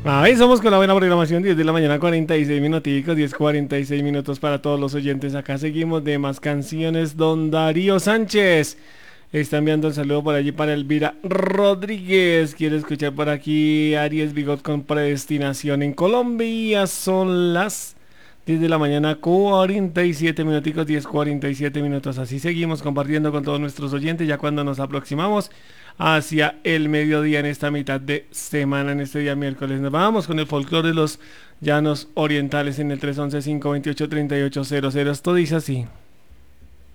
Ahí somos con la buena programación, 10 de la mañana, 46 minuticos, 10:46 minutos para todos los oyentes. Acá seguimos de más canciones. Don Darío Sánchez está enviando el saludo por allí para Elvira Rodríguez. Quiere escuchar por aquí Aries Bigot con Predestinación en Colombia. Son las 10 de la mañana, 47 minuticos, 10:47 minutos. Así seguimos compartiendo con todos nuestros oyentes ya cuando nos aproximamos hacia el mediodía en esta mitad de semana, en este día miércoles. Nos vamos con el folclore de los llanos orientales en el 311-528-3800. Esto dice así.